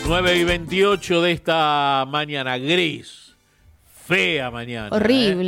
9:28 de esta mañana gris, fea mañana. Horrible.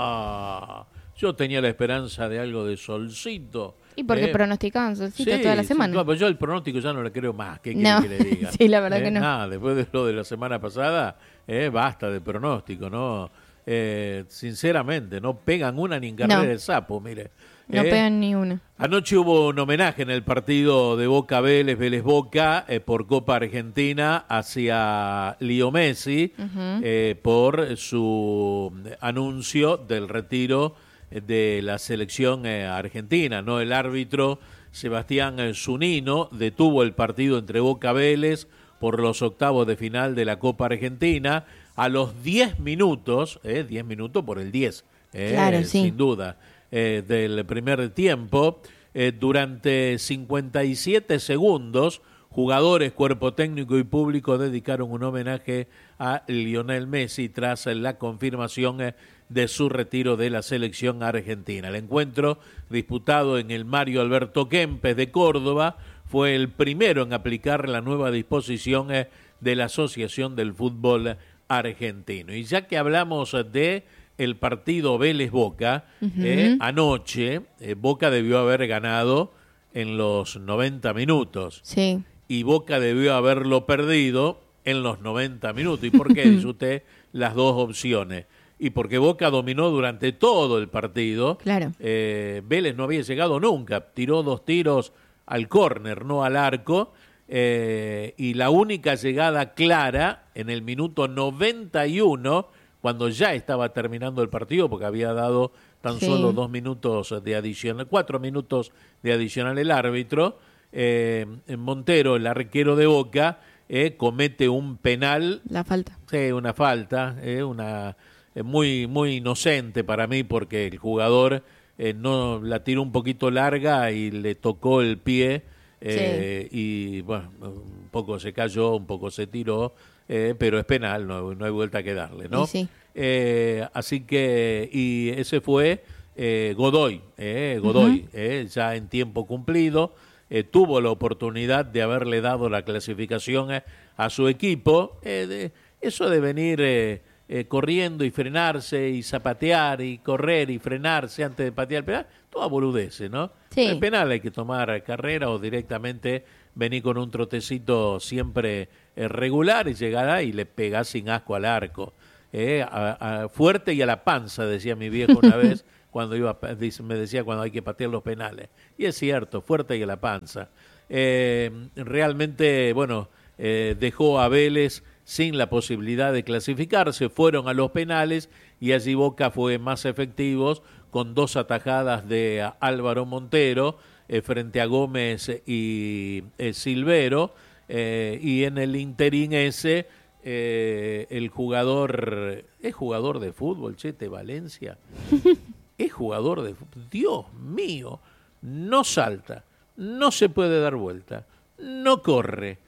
Yo tenía la esperanza de algo de solcito. Y porque pronosticaban solcito toda la semana. Sí, pero yo el pronóstico ya no le creo más. ¿Qué quiere que le diga? Sí, la verdad que no. Nada, después de lo de la semana pasada, basta de pronóstico, ¿no? Sinceramente, no pegan una ni en carrera de sapo, mire. No pegan ni una. Anoche hubo un homenaje en el partido de Boca Vélez, Vélez Boca, por Copa Argentina hacia Leo Messi, por su anuncio del retiro de la selección argentina, ¿no? El árbitro Sebastián Zunino detuvo el partido entre Boca Vélez por los octavos de final de la Copa Argentina a los 10 minutos, 10 minutos por el 10, claro, sí. Sin duda, del primer tiempo. Durante 57 segundos, jugadores, cuerpo técnico y público dedicaron un homenaje a Lionel Messi tras la confirmación de su retiro de la selección argentina. El encuentro, disputado en el Mario Alberto Kempes de Córdoba, fue el primero en aplicar la nueva disposición de la Asociación del Fútbol Argentino. Y ya que hablamos de el partido Vélez-Boca, anoche Boca debió haber ganado en los 90 minutos. Sí. Y Boca debió haberlo perdido en los 90 minutos. ¿Y por qué? Dice usted las dos opciones. Y porque Boca dominó durante todo el partido. Claro. Vélez no había llegado nunca. Tiró 2 tiros al córner, no al arco. Y la única llegada clara en el minuto 91, cuando ya estaba terminando el partido, porque había dado tan solo 2 minutos de adicional, 4 minutos de adicional el árbitro. Montero, el arquero de Boca, comete un penal. La falta. Sí, una falta, muy, muy inocente para mí, porque el jugador no la tiró un poquito larga y le tocó el pie. Y bueno, un poco se cayó, un poco se tiró, pero es penal, no hay vuelta que darle, ¿no? Sí. Así que, y ese fue Godoy, ya en tiempo cumplido, tuvo la oportunidad de haberle dado la clasificación a su equipo. Eso de venir corriendo y frenarse y zapatear y correr y frenarse antes de patear el penal, toda boludece, ¿no? Sí. El penal hay que tomar carrera o directamente venir con un trotecito siempre regular y llegar y le pegás sin asco al arco. Fuerte y a la panza, decía mi viejo una vez, me decía cuando hay que patear los penales. Y es cierto, fuerte y a la panza. Realmente, bueno, dejó a Vélez sin la posibilidad de clasificarse, fueron a los penales y allí Boca fue más efectivos con 2 atajadas de Álvaro Montero frente a Gómez y Silvero, y en el interín ese el jugador, ¿es jugador de fútbol, Chete Valencia? Es jugador de fútbol, Dios mío, no salta, no se puede dar vuelta, no corre,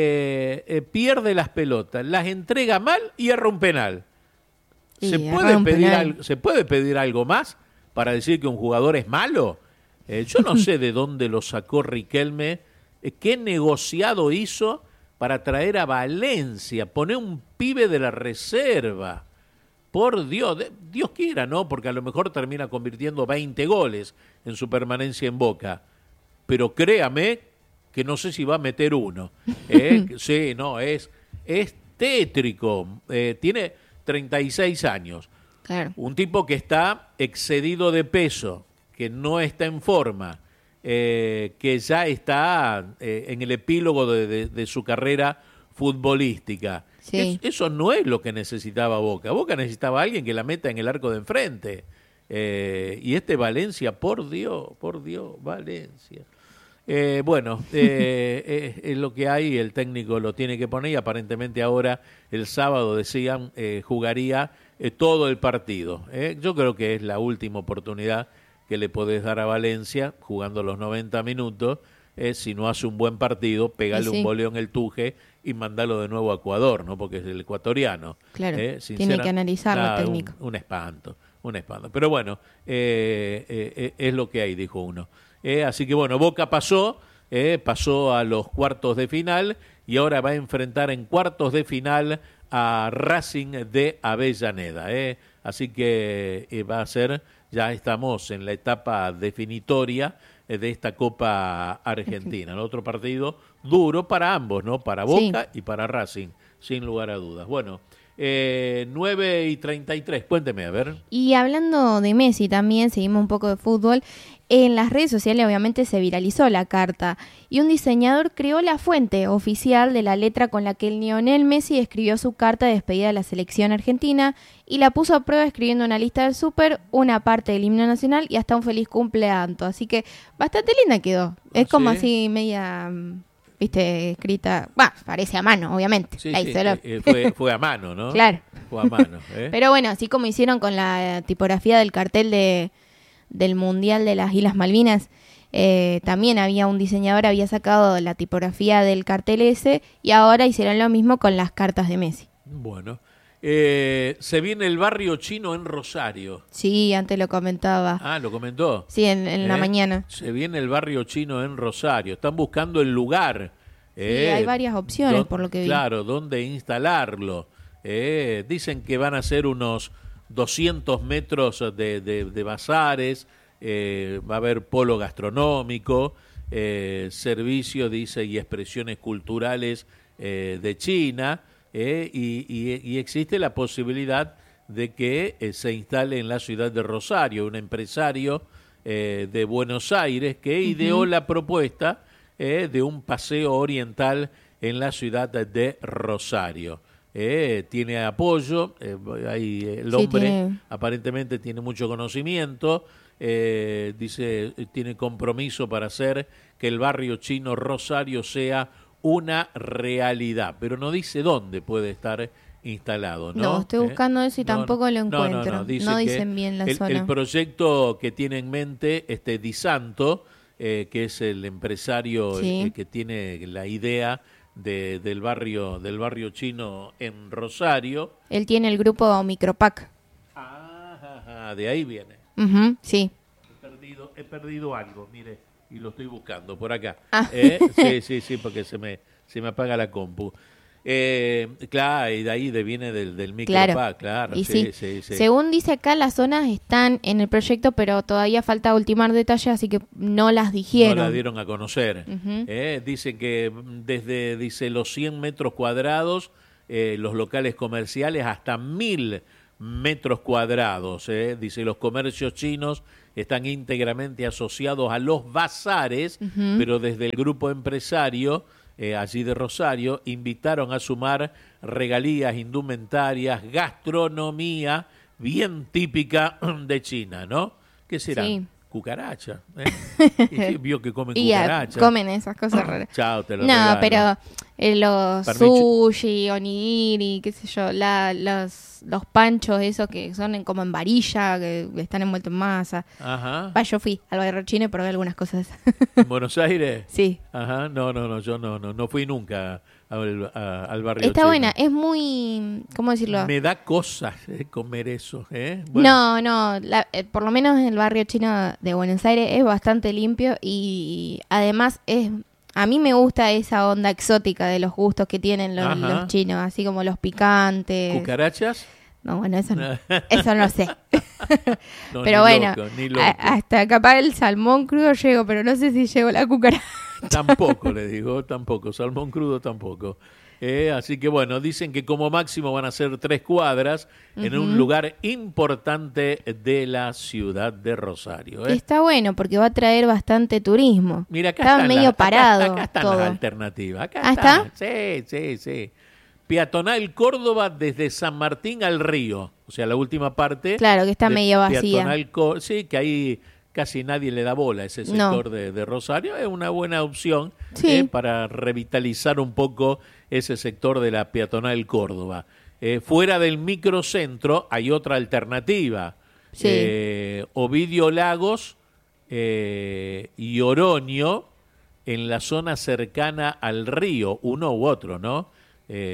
pierde las pelotas, las entrega mal y erra un penal. ¿Se puede pedir algo más para decir que un jugador es malo? Yo no sé de dónde lo sacó Riquelme, qué negociado hizo para traer a Valencia, poner un pibe de la reserva. Por Dios, Dios quiera, ¿no? Porque a lo mejor termina convirtiendo 20 goles en su permanencia en Boca. Pero créame que no sé si va a meter uno. Sí, no, es tétrico. Tiene 36 años. Claro. Un tipo que está excedido de peso, que no está en forma, que ya está en el epílogo de su carrera futbolística. Sí. Eso no es lo que necesitaba Boca. Boca necesitaba a alguien que la meta en el arco de enfrente. Y Valencia, por Dios, Valencia. Bueno, es lo que hay, el técnico lo tiene que poner y aparentemente ahora el sábado, decían, jugaría todo el partido. Yo creo que es la última oportunidad que le podés dar a Valencia jugando los 90 minutos. Si no hace un buen partido, pegale un boleo en el tuje y mandalo de nuevo a Ecuador, ¿no? Porque es el ecuatoriano. Claro, tiene que analizarlo técnico. Un espanto. Pero bueno, es lo que hay, dijo uno. Así que bueno, Boca pasó a los cuartos de final y ahora va a enfrentar en cuartos de final a Racing de Avellaneda. Así que va a ser, ya estamos en la etapa definitoria de esta Copa Argentina. El otro partido duro para ambos, ¿no? Para Boca y para Racing, sin lugar a dudas. Bueno, 9:33, cuénteme, a ver. Y hablando de Messi también, seguimos un poco de fútbol. En las redes sociales obviamente se viralizó la carta y un diseñador creó la fuente oficial de la letra con la que el Lionel Messi escribió su carta de despedida de la selección argentina y la puso a prueba escribiendo una lista del súper, una parte del himno nacional y hasta un feliz cumpleaños. Así que bastante linda quedó. Es como así media, viste, escrita, parece a mano, obviamente. Sí, fue a mano, ¿no? Claro. Fue a mano. Pero bueno, así como hicieron con la tipografía del cartel del Mundial de las Islas Malvinas, también había un diseñador, había sacado la tipografía del cartel ese y ahora hicieron lo mismo con las cartas de Messi. Bueno, se viene el barrio chino en Rosario. Sí, antes lo comentaba. Ah, ¿lo comentó? Sí, en la mañana. Se viene el barrio chino en Rosario. Están buscando el lugar. Sí, hay varias opciones por lo que vi. Claro, dónde instalarlo. Dicen que van a ser unos 200 metros de bazares, va a haber polo gastronómico, servicio, dice, y expresiones culturales de China, y existe la posibilidad de que se instale en la ciudad de Rosario un empresario de Buenos Aires que ideó la propuesta de un paseo oriental en la ciudad de Rosario. Tiene apoyo, el hombre aparentemente tiene mucho conocimiento, dice, tiene compromiso para hacer que el barrio chino Rosario sea una realidad, pero no dice dónde puede estar instalado, ¿no? No, estoy buscando eso y tampoco lo encuentro. No dicen bien la zona. El proyecto que tiene en mente Di Santo, que es el empresario que tiene la idea del barrio chino en Rosario. Él tiene el grupo Micropac. De ahí viene. Sí. He perdido algo, mire, y lo estoy buscando por acá. Sí, porque se me apaga la compu. Claro, y de ahí viene del Micropac, claro. Y sí. Según dice acá, las zonas están en el proyecto, pero todavía falta ultimar detalles, así que no las dijeron. No las dieron a conocer. Dice que desde los 100 metros cuadrados, los locales comerciales, hasta 1000 metros cuadrados. Dice, los comercios chinos están íntegramente asociados a los bazares, pero desde el grupo empresario allí de Rosario, invitaron a sumar regalías, indumentarias, gastronomía bien típica de China, ¿no? ¿Qué será? Sí. Cucaracha. Vio que comen cucaracha. Comen esas cosas raras. Chao, te lo regalo. No, pero los sushi, onigiri, qué sé yo, los panchos esos que son como en varilla, que están envueltos en masa. Ajá. Yo fui al barrio chino y probé algunas cosas. ¿En Buenos Aires? Sí. Ajá, no, yo no fui nunca al barrio Está chino. buena, es muy, ¿cómo decirlo? Me da cosas comer eso. Bueno. No, por lo menos en el barrio chino de Buenos Aires es bastante limpio y además a mí me gusta esa onda exótica de los gustos que tienen los chinos, así como los picantes. ¿Cucarachas? No, bueno, eso no, eso no sé. No, pero bueno, ni loco. Hasta capaz el salmón crudo llego, pero no sé si llego la cucaracha. Tampoco, le digo, tampoco, salmón crudo tampoco. Así que bueno, dicen que como máximo van a ser 3 cuadras en un lugar importante de la ciudad de Rosario. Está bueno porque va a traer bastante turismo. Mira, acá estaba medio parado. Acá están todo. las alternativas. Acá ¿Está? Sí. Peatonal Córdoba desde San Martín al Río. O sea, la última parte. Claro, que está medio vacía. Sí, que ahí casi nadie le da bola a ese sector de Rosario. Es una buena opción para revitalizar un poco ese sector de la Peatonal Córdoba. Fuera del microcentro hay otra alternativa. Sí. Ovidio Lagos y Oroño en la zona cercana al río, uno u otro, ¿no?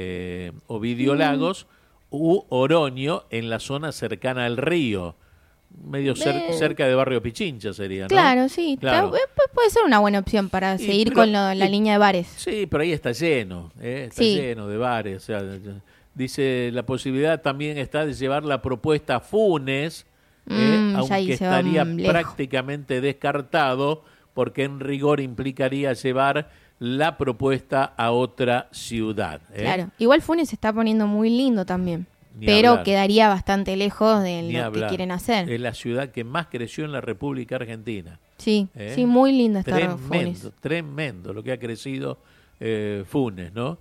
Ovidio Lagos u Oroño en la zona cercana al río. medio cerca de Barrio Pichincha sería, ¿no? Claro, sí. Claro. Puede ser una buena opción para seguir con la línea de bares. Sí, pero ahí está lleno, está lleno de bares. O sea, dice, la posibilidad también está de llevar la propuesta a Funes, aunque estaría prácticamente descartado, porque en rigor implicaría llevar la propuesta a otra ciudad. Claro, igual Funes se está poniendo muy lindo también. Pero quedaría bastante lejos de lo que quieren hacer. Es la ciudad que más creció en la República Argentina. Sí, sí, muy linda está Funes. Tremendo lo que ha crecido Funes, ¿no?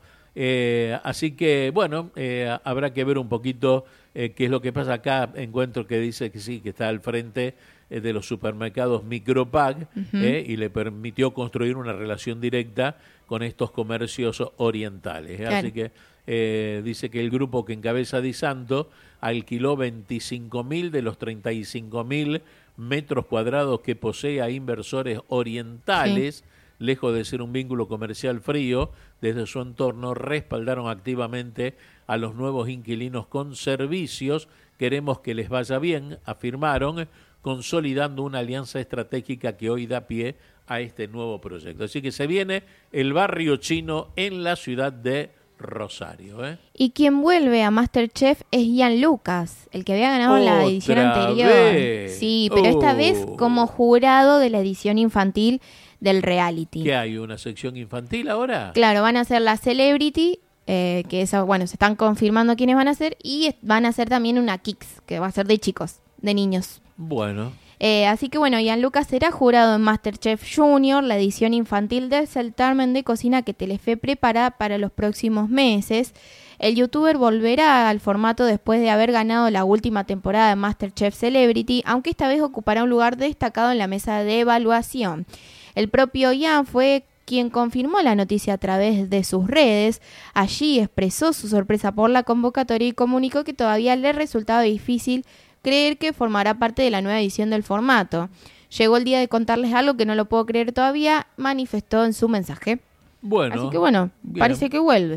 Así que, bueno, habrá que ver un poquito qué es lo que pasa acá. Encuentro que dice que sí, que está al frente de los supermercados Micropac, y le permitió construir una relación directa con estos comercios orientales. Claro. Así que dice que el grupo que encabeza Di Santo alquiló 25.000 de los 35.000 metros cuadrados que posee a inversores orientales. Sí. Lejos de ser un vínculo comercial frío, desde su entorno respaldaron activamente a los nuevos inquilinos con servicios. Queremos que les vaya bien, afirmaron, consolidando una alianza estratégica que hoy da pie a este nuevo proyecto. Así que se viene el barrio chino en la ciudad de Rosario. Y quien vuelve a MasterChef es Ian Lucas, el que había ganado en la edición anterior. ¿Vez? Sí, pero esta vez como jurado de la edición infantil del reality. ¿Qué hay? ¿Una sección infantil ahora? Claro, van a hacer la Celebrity, que eso, bueno, se están confirmando quiénes van a ser, y van a hacer también una Kicks, que va a ser de chicos, de niños. Bueno. Así que bueno, Ian Lucas será jurado en MasterChef Junior, la edición infantil del certamen de cocina que Telefe prepara para los próximos meses. El youtuber volverá al formato después de haber ganado la última temporada de MasterChef Celebrity, aunque esta vez ocupará un lugar destacado en la mesa de evaluación. El propio Ian fue quien confirmó la noticia a través de sus redes. Allí expresó su sorpresa por la convocatoria y comunicó que todavía le resultaba difícil creer que formará parte de la nueva edición del formato. Llegó el día de contarles algo que no lo puedo creer todavía, manifestó en su mensaje. Bueno. Así que bueno, bien. Parece que vuelve.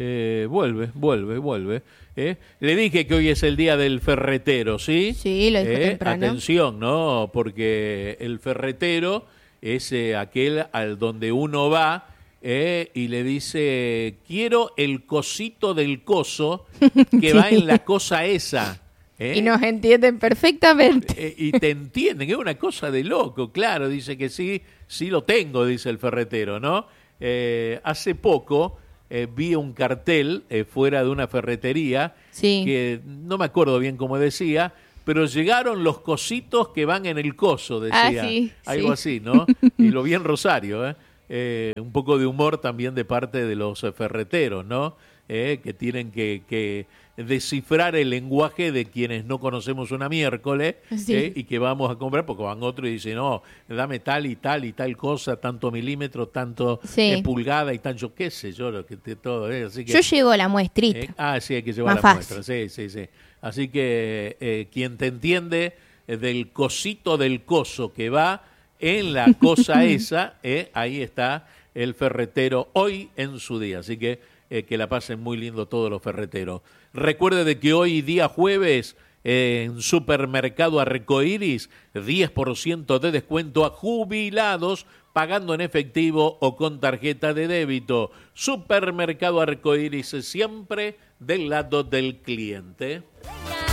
Vuelve. Le dije que hoy es el día del ferretero, ¿sí? Sí, lo dijo temprano. Atención, ¿no? Porque el ferretero es aquel al donde uno va y le dice, quiero el cosito del coso que va en la cosa esa. Y nos entienden perfectamente. Y te entienden, es una cosa de loco, claro, dice que sí lo tengo, dice el ferretero, ¿no? Hace poco vi un cartel fuera de una ferretería, que no me acuerdo bien cómo decía, pero llegaron los cositos que van en el coso, decía, algo así, ¿no? Y lo vi en Rosario, un poco de humor también de parte de los ferreteros, ¿no? Que tienen que descifrar el lenguaje de quienes no conocemos una miércoles, y que vamos a comprar, porque van otros y dicen, no, dame tal y tal cosa, tanto milímetro, tanto pulgada y tanto, qué sé yo, lo que todo es. Así que, yo llevo la muestrita. Sí, hay que llevar la muestra, sí. Así que quien te entiende del cosito del coso que va en la cosa esa, ahí está el ferretero hoy en su día. Así que la pasen muy lindo todos los ferreteros. Recuerde de que hoy día jueves en Supermercado Arcoiris 10% de descuento a jubilados pagando en efectivo o con tarjeta de débito. Supermercado Arcoiris siempre del lado del cliente.